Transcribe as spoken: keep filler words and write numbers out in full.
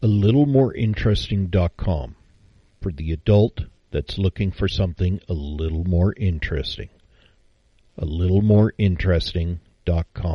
a little more interesting dot com for the adult that's looking for something a little more interesting. a little more interesting dot com